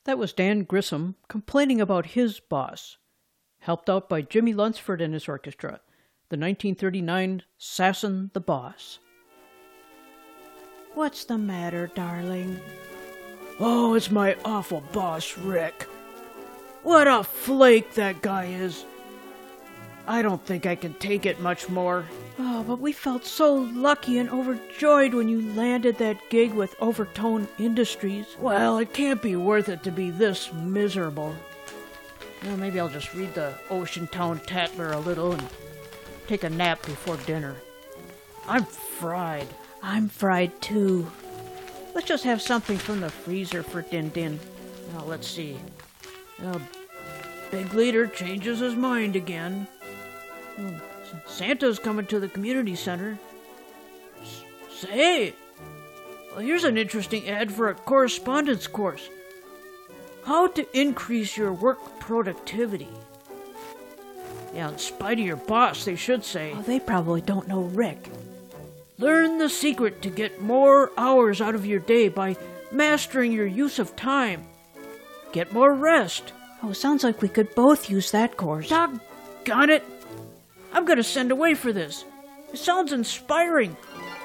That was Dan Grissom complaining about his boss, helped out by Jimmy Lunsford and his orchestra, the 1939 Sasson the Boss. What's the matter, darling? Oh, it's my awful boss, Rick. What a flake that guy is. I don't think I can take it much more. Oh, but we felt so lucky and overjoyed when you landed that gig with Overtone Industries. Well, it can't be worth it to be this miserable. Well, maybe I'll just read the Ocean Town Tatler a little and take a nap before dinner. I'm fried. I'm fried too. Let's just have something from the freezer for Din Din. Now, let's see. Big Leader changes his mind again. Santa's coming to the community center. Say, well, here's an interesting ad for a correspondence course. How to increase your work productivity. Yeah, in spite of your boss, they should say. Oh, they probably don't know Rick. Learn the secret to get more hours out of your day by mastering your use of time. Get more rest. Oh, sounds like we could both use that course. Doggone it. I'm going to send away for this. It sounds inspiring.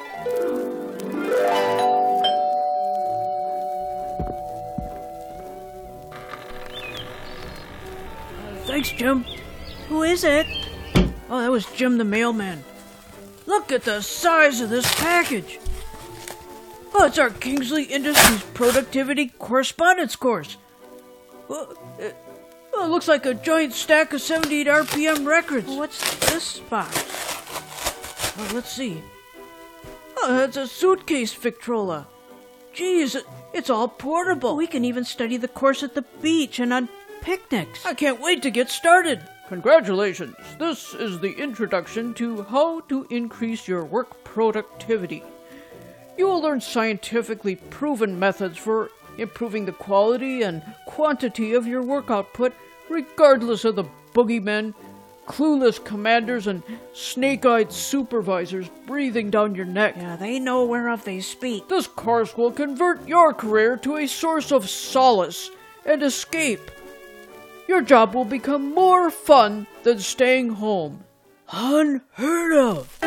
Thanks, Jim. Who is it? Oh, that was Jim the mailman. Look at the size of this package. Oh, it's our Kingsley Industries Productivity Correspondence Course. Well, it looks like a giant stack of 78 RPM records. What's this box? Oh, let's see. Oh, it's a suitcase Victrola. Geez, it's all portable. We can even study the course at the beach and on picnics. I can't wait to get started. Congratulations. This is the introduction to how to increase your work productivity. You will learn scientifically proven methods for improving the quality and quantity of your work output, regardless of the boogeymen, clueless commanders, and snake-eyed supervisors breathing down your neck. Yeah, they know whereof they speak. This course will convert your career to a source of solace and escape. Your job will become more fun than staying home. Unheard of!